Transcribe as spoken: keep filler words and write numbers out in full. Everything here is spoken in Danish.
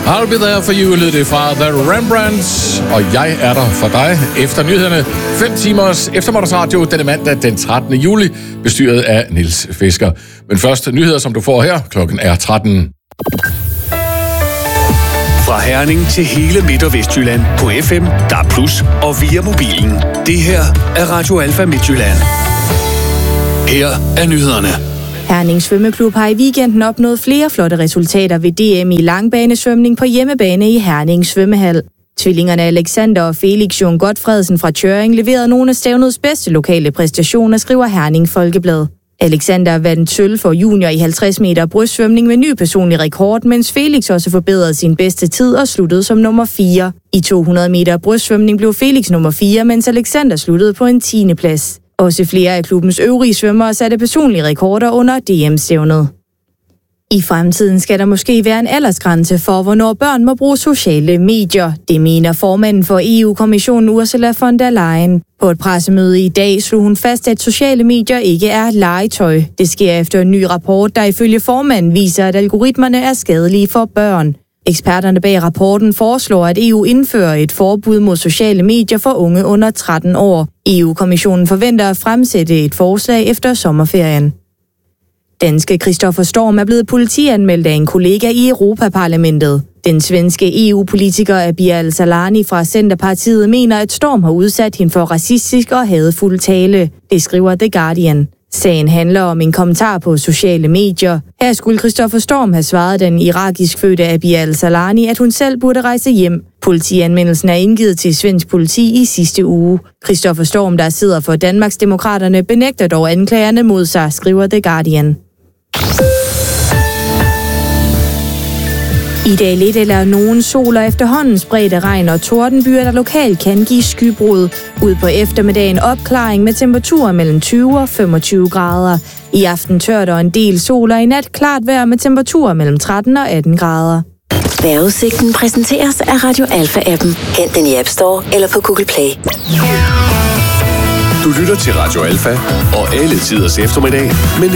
I'll be there for you, lød det fra The Rembrandts, og jeg er der for dig efter nyhederne. Fem timers eftermiddagsradio denne mandag den trettende juli, bestyret af Niels Fisker. Men først nyheder, som du får her. Klokken er tretten. Fra Herning til hele Midt- og Vestjylland på F M, D A B plus, og via mobilen. Det her er Radio Alfa Midtjylland. Her er nyhederne. Herning Svømmeklub har i weekenden opnået flere flotte resultater ved D M i langbanesvømning på hjemmebane i Herning Svømmehal. Tvillingerne Alexander og Felix Jon Godfredsen fra Tjøring leverede nogle af stævnets bedste lokale præstationer, skriver Herning Folkeblad. Alexander vandt sølv for junior i halvtreds meter brystsvømning med ny personlig rekord, mens Felix også forbedrede sin bedste tid og sluttede som nummer fire. I to hundrede meter brystsvømning blev Felix nummer fire, mens Alexander sluttede på en tiende plads. Også flere af klubbens øvrige svømmere satte personlige rekorder under D M-stævnet. I fremtiden skal der måske være en aldersgrænse for, hvornår børn må bruge sociale medier. Det mener formanden for E U-kommissionen Ursula von der Leyen. På et pressemøde i dag slog hun fast, at sociale medier ikke er legetøj. Det sker efter en ny rapport, der ifølge formanden viser, at algoritmerne er skadelige for børn. Eksperterne bag rapporten foreslår, at E U indfører et forbud mod sociale medier for unge under tretten år. E U-kommissionen forventer at fremsætte et forslag efter sommerferien. Danske Christoffer Storm er blevet politianmeldt af en kollega i Europaparlamentet. Den svenske E U-politiker Abir Al-Salani fra Centerpartiet mener, at Storm har udsat hende for racistisk og hadefuld tale. Det skriver The Guardian. Sagen handler om en kommentar på sociale medier. Her skulle Christoffer Storm have svaret den irakisk fødte Abir Al-Salani, at hun selv burde rejse hjem. Politianmeldelsen er indgivet til svensk politi i sidste uge. Christoffer Storm, der sidder for Danmarksdemokraterne, benægter dog anklagerne mod sig, skriver The Guardian. I dag lidt eller nogen sol og efterhånden spredte regn og tordenbyer, der lokalt kan give skybrud. Ud på eftermiddagen opklaring med temperaturer mellem tyve og femogtyve grader. I aften tørt og en del sol, og i nat klart vejr med temperaturer mellem tretten og atten grader. Vejrudsigten præsenteres af Radio Alfa-appen. Hent den i App Store eller på Google Play. Du lytter til Radio Alfa og alle tiders eftermiddag, men